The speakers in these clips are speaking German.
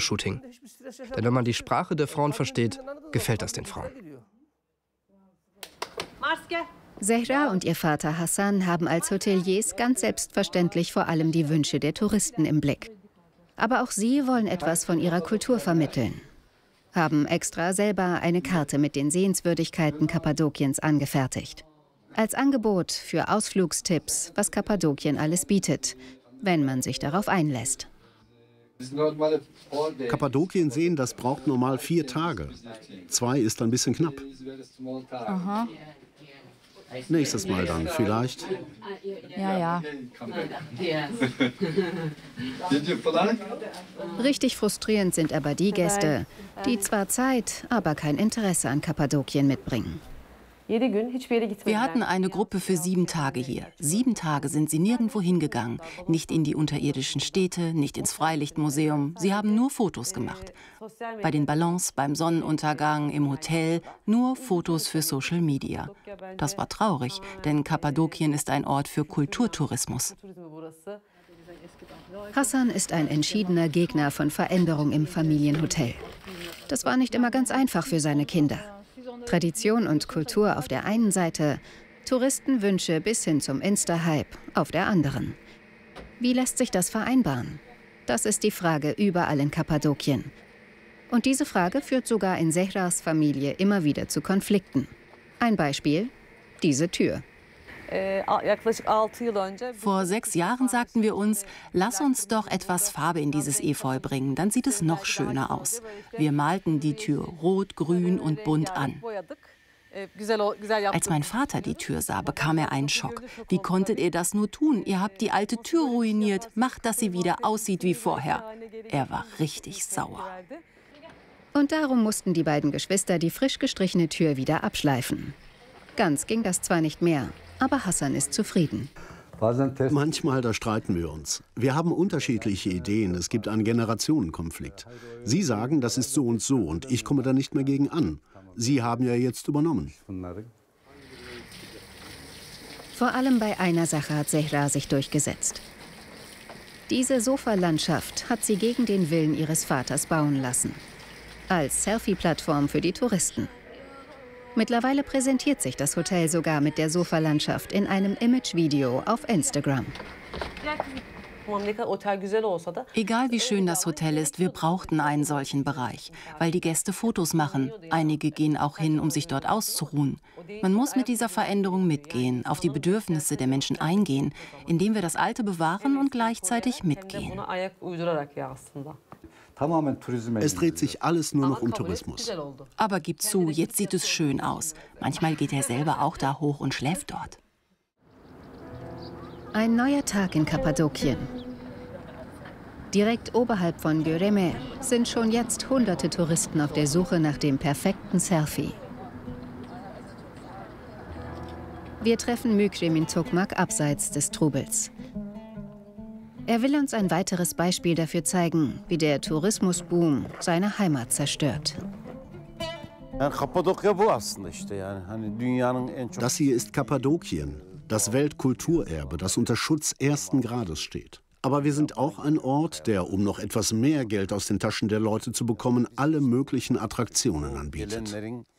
Fotoshooting. Denn wenn man die Sprache der Frauen versteht, gefällt das den Frauen. Zehra und ihr Vater Hassan haben als Hoteliers ganz selbstverständlich vor allem die Wünsche der Touristen im Blick. Aber auch sie wollen etwas von ihrer Kultur vermitteln. Haben extra selber eine Karte mit den Sehenswürdigkeiten Kappadokiens angefertigt. Als Angebot für Ausflugstipps, was Kappadokien alles bietet, wenn man sich darauf einlässt. Kappadokien sehen, das braucht normal 4 Tage. 2 ist ein bisschen knapp. Aha. Nächstes Mal dann vielleicht. Ja. Richtig frustrierend sind aber die Gäste, die zwar Zeit, aber kein Interesse an Kappadokien mitbringen. Wir hatten eine Gruppe für 7 Tage hier. 7 Tage sind sie nirgendwo hingegangen. Nicht in die unterirdischen Städte, nicht ins Freilichtmuseum. Sie haben nur Fotos gemacht. Bei den Ballons, beim Sonnenuntergang, im Hotel, nur Fotos für Social Media. Das war traurig, denn Kappadokien ist ein Ort für Kulturtourismus. Hassan ist ein entschiedener Gegner von Veränderung im Familienhotel. Das war nicht immer ganz einfach für seine Kinder. Tradition und Kultur auf der einen Seite, Touristenwünsche bis hin zum Insta-Hype auf der anderen. Wie lässt sich das vereinbaren? Das ist die Frage überall in Kappadokien. Und diese Frage führt sogar in Zehras Familie immer wieder zu Konflikten. Ein Beispiel: diese Tür. Vor 6 Jahren sagten wir uns, lass uns doch etwas Farbe in dieses Efeu bringen, dann sieht es noch schöner aus. Wir malten die Tür rot, grün und bunt an. Als mein Vater die Tür sah, bekam er einen Schock. Wie konntet ihr das nur tun? Ihr habt die alte Tür ruiniert, macht, dass sie wieder aussieht wie vorher. Er war richtig sauer. Und darum mussten die beiden Geschwister die frisch gestrichene Tür wieder abschleifen. Ganz ging das zwar nicht mehr, aber Hassan ist zufrieden. Manchmal, da streiten wir uns. Wir haben unterschiedliche Ideen, es gibt einen Generationenkonflikt. Sie sagen, das ist so und ich komme da nicht mehr gegen an. Sie haben ja jetzt übernommen. Vor allem bei einer Sache hat Zehra sich durchgesetzt. Diese Sofalandschaft hat sie gegen den Willen ihres Vaters bauen lassen. Als Selfie-Plattform für die Touristen. Mittlerweile präsentiert sich das Hotel sogar mit der Sofalandschaft in einem Imagevideo auf Instagram. Egal wie schön das Hotel ist, wir brauchten einen solchen Bereich, weil die Gäste Fotos machen. Einige gehen auch hin, um sich dort auszuruhen. Man muss mit dieser Veränderung mitgehen, auf die Bedürfnisse der Menschen eingehen, indem wir das Alte bewahren und gleichzeitig mitgehen. Es dreht sich alles nur noch um Tourismus. Aber gib zu, jetzt sieht es schön aus. Manchmal geht er selber auch da hoch und schläft dort. Ein neuer Tag in Kappadokien. Direkt oberhalb von Göreme sind schon jetzt hunderte Touristen auf der Suche nach dem perfekten Selfie. Wir treffen Mükremin Tokmak abseits des Trubels. Er will uns ein weiteres Beispiel dafür zeigen, wie der Tourismusboom seine Heimat zerstört. Das hier ist Kappadokien, das Weltkulturerbe, das unter Schutz 1. Grades steht. Aber wir sind auch ein Ort, der, um noch etwas mehr Geld aus den Taschen der Leute zu bekommen, alle möglichen Attraktionen anbietet.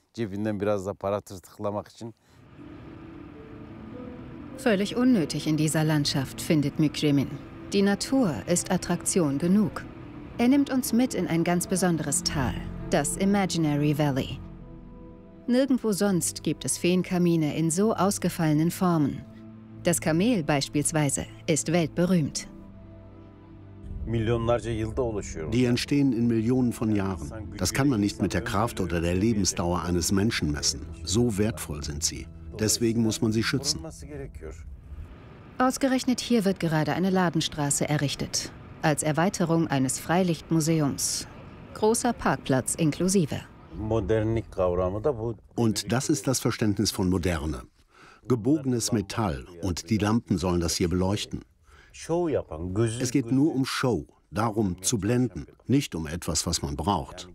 Völlig unnötig in dieser Landschaft, findet Mükremin. Die Natur ist Attraktion genug. Er nimmt uns mit in ein ganz besonderes Tal, das Imaginary Valley. Nirgendwo sonst gibt es Feenkamine in so ausgefallenen Formen. Das Kamel beispielsweise ist weltberühmt. Die entstehen in Millionen von Jahren. Das kann man nicht mit der Kraft oder der Lebensdauer eines Menschen messen. So wertvoll sind sie. Deswegen muss man sie schützen. Ausgerechnet hier wird gerade eine Ladenstraße errichtet. Als Erweiterung eines Freilichtmuseums. Großer Parkplatz inklusive. Und das ist das Verständnis von Moderne. Gebogenes Metall und die Lampen sollen das hier beleuchten. Es geht nur um Show, darum zu blenden, nicht um etwas, was man braucht.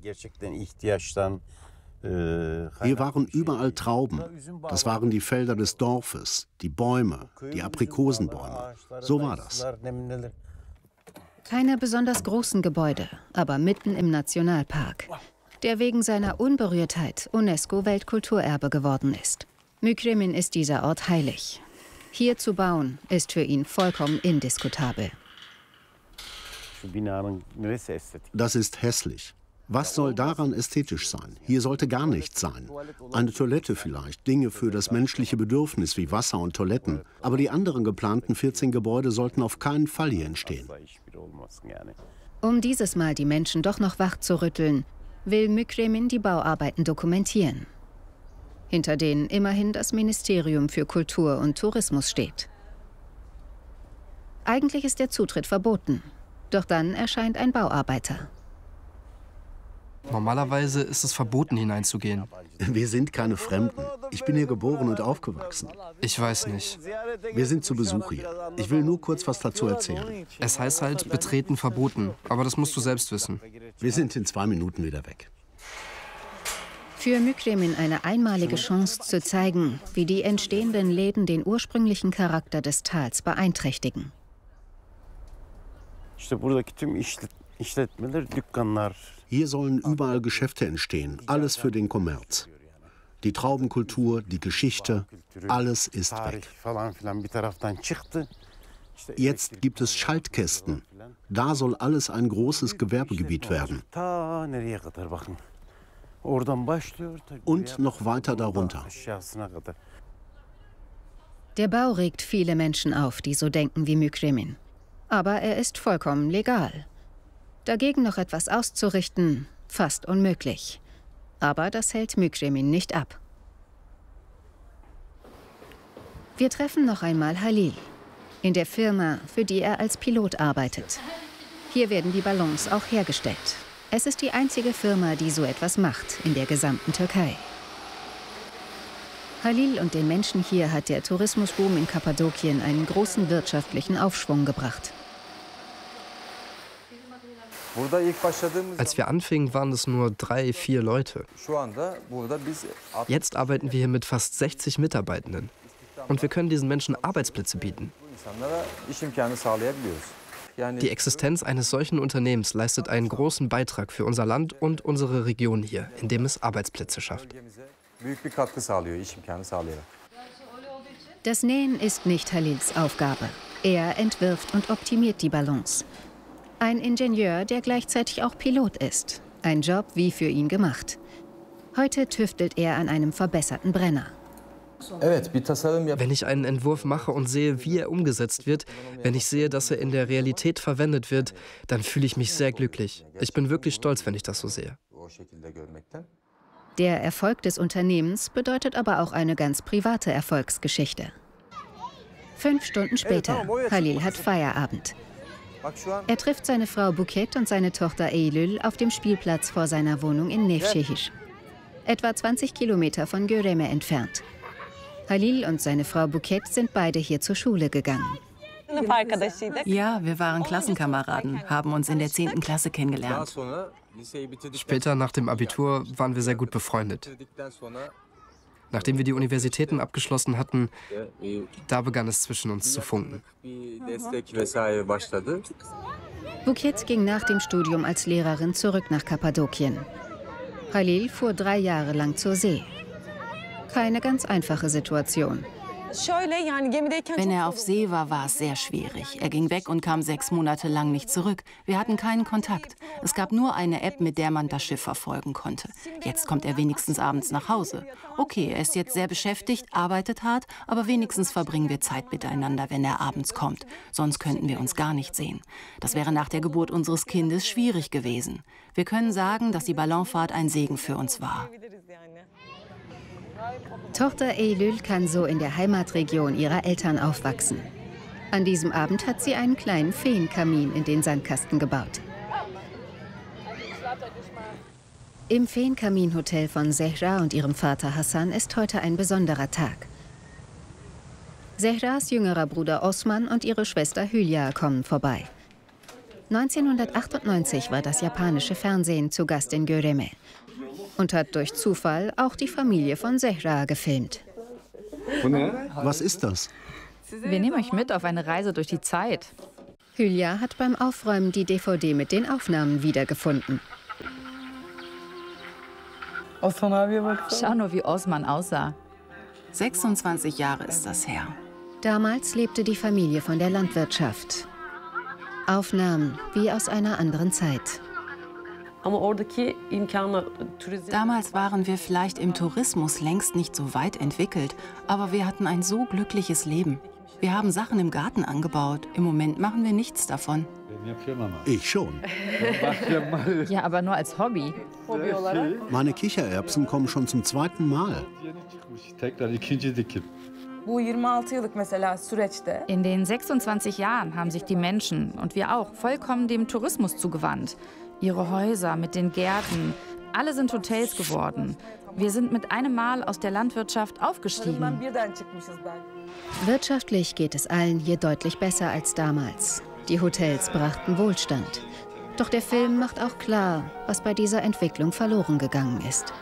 Hier waren überall Trauben. Das waren die Felder des Dorfes, die Bäume, die Aprikosenbäume. So war das. Keine besonders großen Gebäude, aber mitten im Nationalpark, der wegen seiner Unberührtheit UNESCO-Weltkulturerbe geworden ist. Mükremin ist dieser Ort heilig. Hier zu bauen, ist für ihn vollkommen indiskutabel. Das ist hässlich. Was soll daran ästhetisch sein? Hier sollte gar nichts sein. Eine Toilette vielleicht, Dinge für das menschliche Bedürfnis wie Wasser und Toiletten. Aber die anderen geplanten 14 Gebäude sollten auf keinen Fall hier entstehen. Um dieses Mal die Menschen doch noch wach zu rütteln, will Mükremin die Bauarbeiten dokumentieren, hinter denen immerhin das Ministerium für Kultur und Tourismus steht. Eigentlich ist der Zutritt verboten, doch dann erscheint ein Bauarbeiter. Normalerweise ist es verboten, hineinzugehen. Wir sind keine Fremden. Ich bin hier geboren und aufgewachsen. Ich weiß nicht. Wir sind zu Besuch hier. Ich will nur kurz was dazu erzählen. Es heißt halt, betreten verboten. Aber das musst du selbst wissen. Wir sind in 2 Minuten wieder weg. Für Mükremin eine einmalige Chance zu zeigen, wie die entstehenden Läden den ursprünglichen Charakter des Tals beeinträchtigen. Hier sollen überall Geschäfte entstehen, alles für den Kommerz. Die Traubenkultur, die Geschichte, alles ist weg. Jetzt gibt es Schaltkästen. Da soll alles ein großes Gewerbegebiet werden. Und noch weiter darunter. Der Bau regt viele Menschen auf, die so denken wie Mükremin. Aber er ist vollkommen legal. Dagegen noch etwas auszurichten, fast unmöglich. Aber das hält Mükremin nicht ab. Wir treffen noch einmal Halil, in der Firma, für die er als Pilot arbeitet. Hier werden die Ballons auch hergestellt. Es ist die einzige Firma, die so etwas macht in der gesamten Türkei. Halil und den Menschen hier hat der Tourismusboom in Kappadokien einen großen wirtschaftlichen Aufschwung gebracht. Als wir anfingen, waren es nur 3, 4 Leute. Jetzt arbeiten wir hier mit fast 60 Mitarbeitenden. Und wir können diesen Menschen Arbeitsplätze bieten. Die Existenz eines solchen Unternehmens leistet einen großen Beitrag für unser Land und unsere Region hier, indem es Arbeitsplätze schafft. Das Nähen ist nicht Halils Aufgabe. Er entwirft und optimiert die Ballons. Ein Ingenieur, der gleichzeitig auch Pilot ist. Ein Job wie für ihn gemacht. Heute tüftelt er an einem verbesserten Brenner. Wenn ich einen Entwurf mache und sehe, wie er umgesetzt wird, wenn ich sehe, dass er in der Realität verwendet wird, dann fühle ich mich sehr glücklich. Ich bin wirklich stolz, wenn ich das so sehe. Der Erfolg des Unternehmens bedeutet aber auch eine ganz private Erfolgsgeschichte. 5 Stunden später, Halil hat Feierabend. Er trifft seine Frau Buket und seine Tochter Eylül auf dem Spielplatz vor seiner Wohnung in Nevşehir, etwa 20 Kilometer von Göreme entfernt. Halil und seine Frau Buket sind beide hier zur Schule gegangen. Ja, wir waren Klassenkameraden, haben uns in der 10. Klasse kennengelernt. Später, nach dem Abitur, waren wir sehr gut befreundet. Nachdem wir die Universitäten abgeschlossen hatten, da begann es zwischen uns zu funken. Buket ging nach dem Studium als Lehrerin zurück nach Kappadokien. Halil fuhr 3 Jahre lang zur See. Keine ganz einfache Situation. Wenn er auf See war, war es sehr schwierig. Er ging weg und kam 6 Monate lang nicht zurück. Wir hatten keinen Kontakt. Es gab nur eine App, mit der man das Schiff verfolgen konnte. Jetzt kommt er wenigstens abends nach Hause. Okay, er ist jetzt sehr beschäftigt, arbeitet hart, aber wenigstens verbringen wir Zeit miteinander, wenn er abends kommt. Sonst könnten wir uns gar nicht sehen. Das wäre nach der Geburt unseres Kindes schwierig gewesen. Wir können sagen, dass die Ballonfahrt ein Segen für uns war. Tochter Eylül kann so in der Heimatregion ihrer Eltern aufwachsen. An diesem Abend hat sie einen kleinen Feenkamin in den Sandkasten gebaut. Im Feenkaminhotel von Zehra und ihrem Vater Hassan ist heute ein besonderer Tag. Zehras jüngerer Bruder Osman und ihre Schwester Hülya kommen vorbei. 1998 war das japanische Fernsehen zu Gast in Göreme und hat durch Zufall auch die Familie von Zehra gefilmt. Was ist das? Wir nehmen euch mit auf eine Reise durch die Zeit. Hülya hat beim Aufräumen die DVD mit den Aufnahmen wiedergefunden. Schau nur, wie Osman aussah. 26 Jahre ist das her. Damals lebte die Familie von der Landwirtschaft. Aufnahmen wie aus einer anderen Zeit. Damals waren wir vielleicht im Tourismus längst nicht so weit entwickelt, aber wir hatten ein so glückliches Leben. Wir haben Sachen im Garten angebaut. Im Moment machen wir nichts davon. Ich schon. Ja, aber nur als Hobby. Meine Kichererbsen kommen schon zum 2. Mal. In den 26 Jahren haben sich die Menschen und wir auch vollkommen dem Tourismus zugewandt. Ihre Häuser mit den Gärten, alle sind Hotels geworden. Wir sind mit einem Mal aus der Landwirtschaft aufgestiegen. Wirtschaftlich geht es allen hier deutlich besser als damals. Die Hotels brachten Wohlstand. Doch der Film macht auch klar, was bei dieser Entwicklung verloren gegangen ist.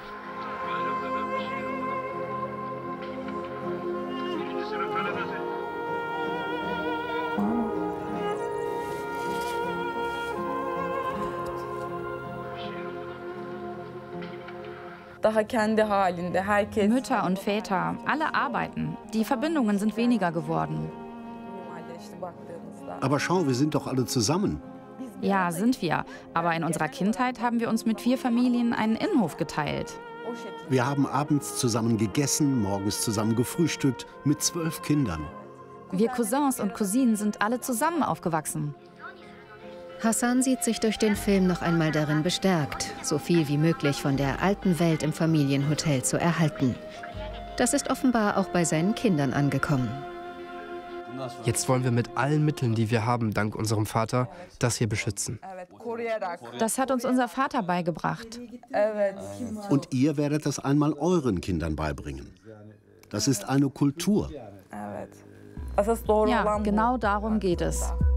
Mütter und Väter, alle arbeiten. Die Verbindungen sind weniger geworden. Aber schau, wir sind doch alle zusammen. Ja, sind wir. Aber in unserer Kindheit haben wir uns mit 4 Familien einen Innenhof geteilt. Wir haben abends zusammen gegessen, morgens zusammen gefrühstückt, mit 12 Kindern. Wir Cousins und Cousinen sind alle zusammen aufgewachsen. Hassan sieht sich durch den Film noch einmal darin bestärkt, so viel wie möglich von der alten Welt im Familienhotel zu erhalten. Das ist offenbar auch bei seinen Kindern angekommen. Jetzt wollen wir mit allen Mitteln, die wir haben, dank unserem Vater, das hier beschützen. Das hat uns unser Vater beigebracht. Und ihr werdet das einmal euren Kindern beibringen. Das ist eine Kultur. Ja, genau darum geht es.